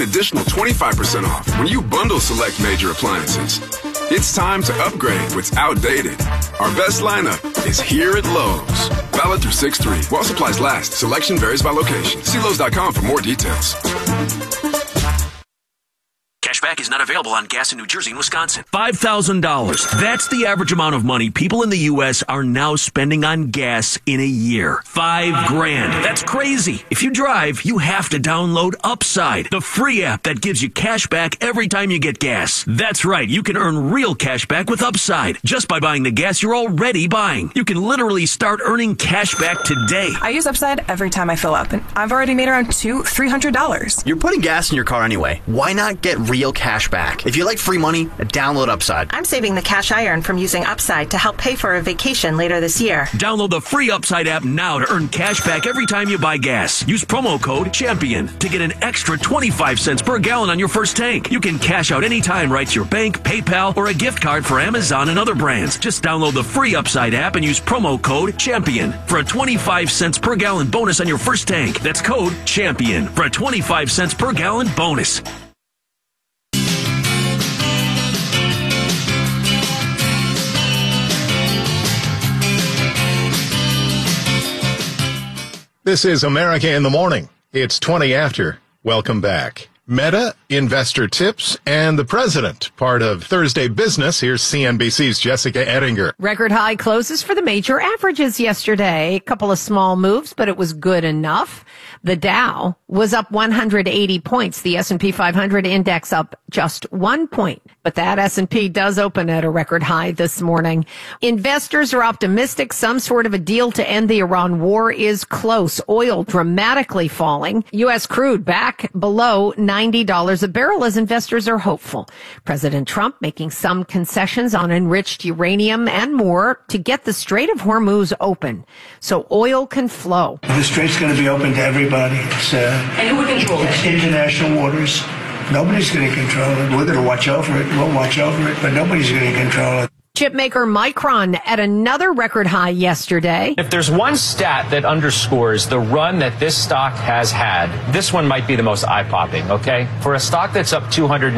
Additional 25% off when you bundle select major appliances. It's time to upgrade what's outdated. Our best lineup is here at Lowe's. Valid through 6/3. While supplies last, selection varies by location. See Lowe's.com for more details. Cashback is not available on gas in New Jersey and Wisconsin. $5,000. That's the average amount of money people in the U.S. are now spending on gas in a year. $5,000. That's crazy. If you drive, you have to download Upside, the free app that gives you cash back every time you get gas. That's right. You can earn real cash back with Upside just by buying the gas you're already buying. You can literally start earning cash back today. I use Upside every time I fill up, and I've already made around $300. You're putting gas in your car anyway. Why not get real cash back? If you like free money, download Upside. I'm saving the cash I earn from using Upside to help pay for a vacation later this year. Download the free Upside app now to earn cash back every time you buy gas. Use promo code CHAMPION to get an extra 25 cents per gallon on your first tank. You can cash out anytime right to your bank, PayPal, or a gift card for Amazon and other brands. Just download the free Upside app and use promo code CHAMPION for a 25 cents per gallon bonus on your first tank. That's code CHAMPION for a 25 cents per gallon bonus. This is America in the Morning. It's 20 after. Welcome back. Meta, investor tips, and the president, part of Thursday Business. Here's CNBC's Jessica Ettinger. Record high closes for the major averages yesterday. A couple of small moves, but it was good enough. The Dow was up 180 points. The S&P 500 index up just 1 point. But that S&P does open at a record high this morning. Investors are optimistic some sort of a deal to end the Iran war is close. Oil dramatically falling. U.S. crude back below $90 a barrel as investors are hopeful. President Trump making some concessions on enriched uranium and more to get the Strait of Hormuz open so oil can flow. The Strait's going to be open to everybody. It's, and who would control it? It's international waters. Nobody's going to control it. We're going to watch over it. We'll watch over it, but nobody's going to control it. Chipmaker Micron at another record high yesterday. If there's one stat that underscores the run that this stock has had, this one might be the most eye-popping, okay? For a stock that's up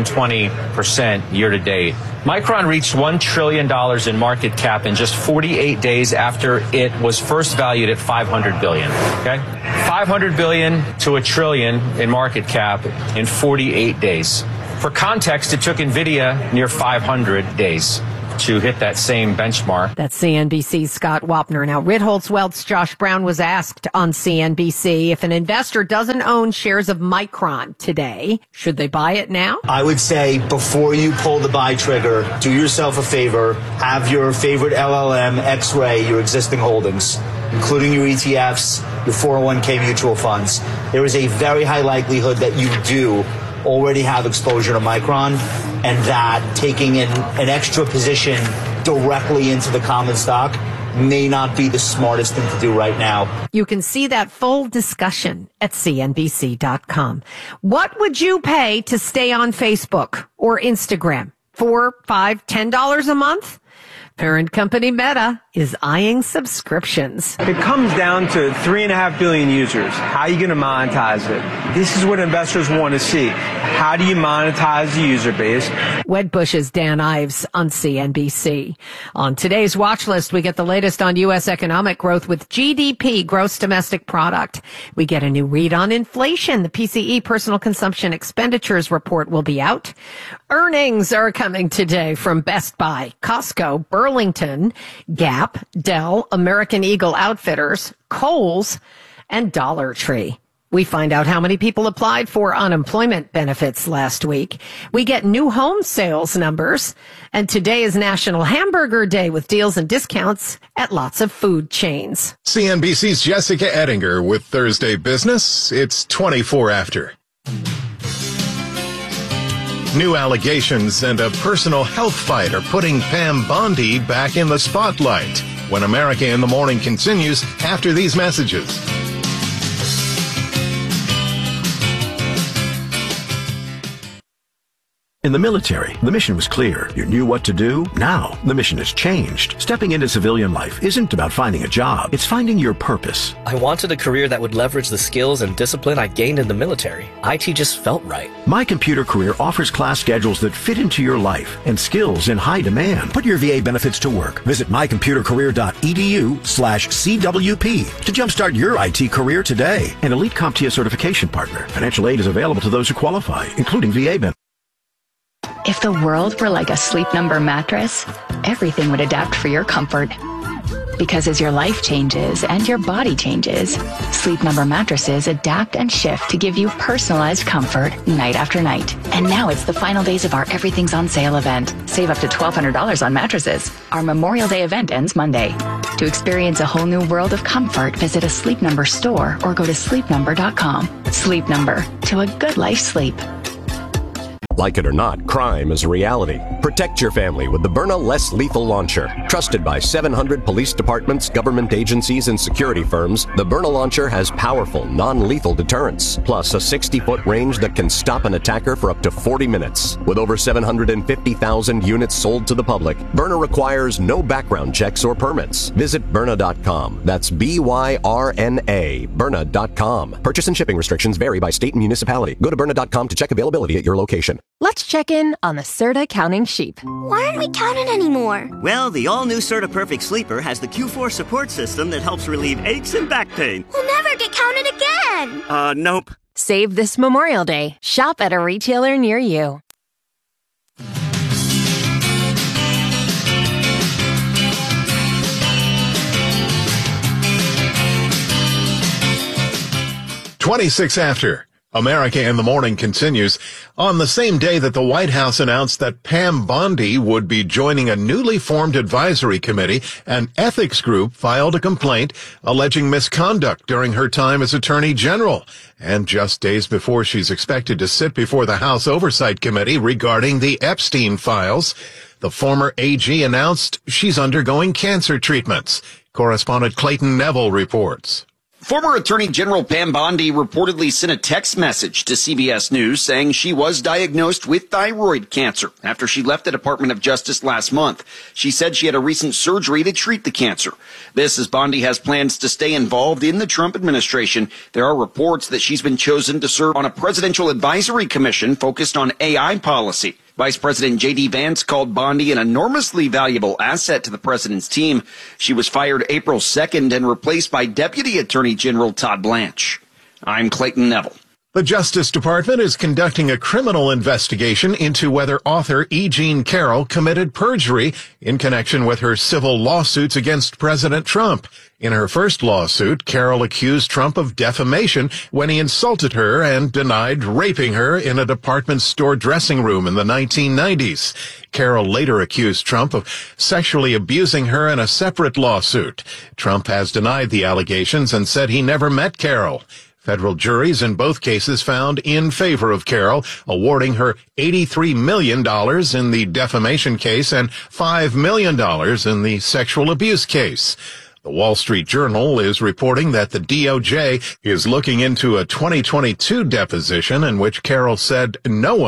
220% year to date, Micron reached $1 trillion in market cap in just 48 days after it was first valued at $500 billion, okay? $500 billion to $1 trillion in market cap in 48 days. For context, it took NVIDIA near 500 days to hit that same benchmark. That's CNBC's Scott Wapner. Now, Ritholtz Wealth's Josh Brown was asked on CNBC if an investor doesn't own shares of Micron today, should they buy it now? I would say before you pull the buy trigger, do yourself a favor, have your favorite LLM X-ray your existing holdings, including your ETFs, your 401k mutual funds. There is a very high likelihood that you do already have exposure to Micron, and that taking in an extra position directly into the common stock may not be the smartest thing to do right now. You can see that full discussion at CNBC.com. What would you pay to stay on Facebook or Instagram? $4, $5, $10 a month? Parent company Meta is eyeing subscriptions. It comes down to 3.5 billion users. How are you going to monetize it? This is what investors want to see. How do you monetize the user base? Wedbush's Dan Ives on CNBC. On today's watch list, we get the latest on U.S. economic growth with GDP, gross domestic product. We get a new read on inflation. The PCE personal consumption expenditures report will be out. Earnings are coming today from Best Buy, Costco, Burlington, Gap, Dell, American Eagle Outfitters, Kohl's, and Dollar Tree. We find out how many people applied for unemployment benefits last week. We get new home sales numbers. And today is National Hamburger Day with deals and discounts at lots of food chains. CNBC's Jessica Ettinger with Thursday Business. It's 24 after. New allegations and a personal health fight are putting Pam Bondi back in the spotlight. When America in the Morning continues after these messages. In the military, the mission was clear. You knew what to do. Now, the mission has changed. Stepping into civilian life isn't about finding a job. It's finding your purpose. I wanted a career that would leverage the skills and discipline I gained in the military. IT just felt right. My Computer Career offers class schedules that fit into your life and skills in high demand. Put your VA benefits to work. Visit mycomputercareer.edu/CWP to jumpstart your IT career today. An elite CompTIA certification partner. Financial aid is available to those who qualify, including VA benefits. If the world were like a Sleep Number mattress, everything would adapt for your comfort. Because as your life changes and your body changes, Sleep Number mattresses adapt and shift to give you personalized comfort night after night. And now it's the final days of our Everything's on Sale event. Save up to $1,200 on mattresses. Our Memorial Day event ends Monday. To experience a whole new world of comfort, visit a Sleep Number store or go to sleepnumber.com. Sleep Number, to a good life sleep. Like it or not, crime is a reality. Protect your family with the Byrna Less Lethal Launcher. Trusted by 700 police departments, government agencies, and security firms, the Byrna Launcher has powerful, non-lethal deterrence, plus a 60-foot range that can stop an attacker for up to 40 minutes. With over 750,000 units sold to the public, Byrna requires no background checks or permits. Visit Byrna.com. That's B-Y-R-N-A, Byrna.com. Purchase and shipping restrictions vary by state and municipality. Go to Byrna.com to check availability at your location. Let's check in on the Serta counting sheep. Why aren't we counting anymore? Well, the all-new Serta Perfect Sleeper has the Q4 support system that helps relieve aches and back pain. We'll never get counted again. Nope. Save this Memorial Day. Shop at a retailer near you. "26 after. America in the Morning" continues. On the same day that the White House announced that Pam Bondi would be joining a newly formed advisory committee, an ethics group filed a complaint alleging misconduct during her time as Attorney General. And just days before she's expected to sit before the House Oversight Committee regarding the Epstein files, the former AG announced she's undergoing cancer treatments. Correspondent Clayton Neville reports. Former Attorney General Pam Bondi reportedly sent a text message to CBS News saying she was diagnosed with thyroid cancer after she left the Department of Justice last month. She said she had a recent surgery to treat the cancer. This as Bondi has plans to stay involved in the Trump administration. There are reports that she's been chosen to serve on a presidential advisory commission focused on AI policy. Vice President J.D. Vance called Bondi an enormously valuable asset to the president's team. She was fired April 2nd and replaced by Deputy Attorney General Todd Blanche. I'm Clayton Neville. The Justice Department is conducting a criminal investigation into whether author E. Jean Carroll committed perjury in connection with her civil lawsuits against President Trump. In her first lawsuit, Carroll accused Trump of defamation when he insulted her and denied raping her in a department store dressing room in the 1990s. Carroll later accused Trump of sexually abusing her in a separate lawsuit. Trump has denied the allegations and said he never met Carroll. Federal juries in both cases found in favor of Carroll, awarding her $83 million in the defamation case and $5 million in the sexual abuse case. The Wall Street Journal is reporting that the DOJ is looking into a 2022 deposition in which Carroll said no one